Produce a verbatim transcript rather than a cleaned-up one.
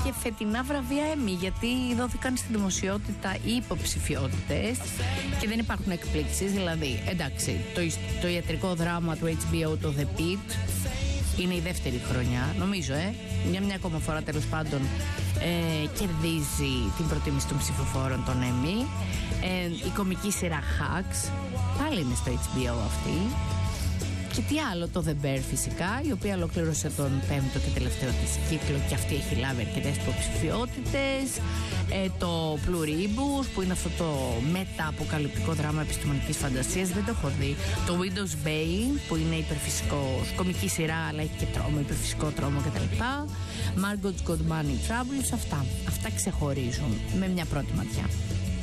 και φετινά βραβεία Emmy, γιατί δόθηκαν στη δημοσιότητα οι υποψηφιότητες και δεν υπάρχουν εκπλήξεις. Δηλαδή, εντάξει, το, το ιατρικό δράμα του έιτς μπι ο, το The Pitt, είναι η δεύτερη χρονιά, νομίζω, ε. Μια, μια ακόμα φορά τέλος πάντων ε, κερδίζει την προτίμηση των ψηφοφόρων των Emmy. Ε, η κομική σειρά Hacks, πάλι είναι στο έιτς μπι ο αυτή. Και τι άλλο, το The Bear φυσικά, η οποία ολοκλήρωσε τον πέμπτο και τελευταίο της κύκλο και αυτή έχει λάβει αρκετές υποψηφιότητες. Ε, το Pluribus, που είναι αυτό το μετα-αποκαλυπτικό δράμα επιστημονικής φαντασίας, δεν το έχω δει. Το Widow's Bane, που είναι υπερφυσικό, κομική σειρά, αλλά έχει και τρόμο, υπερφυσικό τρόμο κτλ. Margot's Got Money Troubles, αυτά. Αυτά ξεχωρίζουν με μια πρώτη ματιά.